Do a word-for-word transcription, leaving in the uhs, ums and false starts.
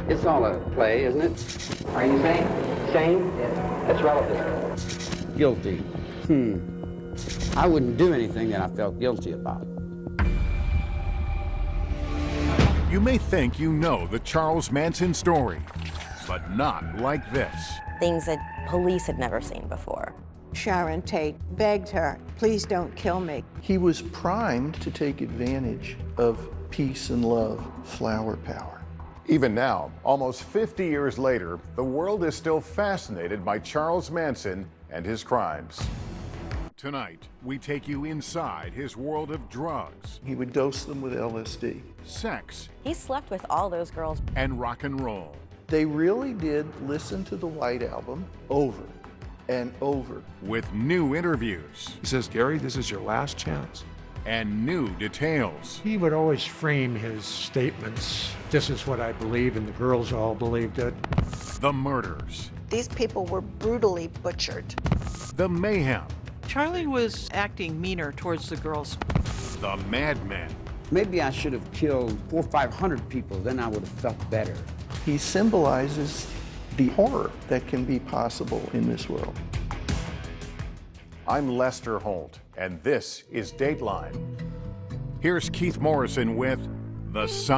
It's all a play, isn't it? Are you sane? Sane? Yeah. That's relative. Guilty. Hmm. I wouldn't do anything that I felt guilty about. You may think you know the Charles Manson story, but not like this. Things that police had never seen before. Sharon Tate begged her, please don't kill me. He was primed to take advantage of peace and love, flower power. Even now, almost fifty years later, the world is still fascinated by Charles Manson and his crimes. Tonight, we take you inside his world of drugs. He would dose them with L S D. Sex. He slept with all those girls. And rock and roll. They really did listen to the White Album over and over. With new interviews. He says, Gary, this is your last chance. And new details. He would always frame his statements, this is what I believe, and the girls all believed it. The murders. These people were brutally butchered. The mayhem. Charlie was acting meaner towards the girls. The madmen. Maybe I should have killed four or five hundred people, then I would have felt better. He symbolizes the horror that can be possible in this world. I'm Lester Holt, and this is Dateline. Here's Keith Morrison with The Sun.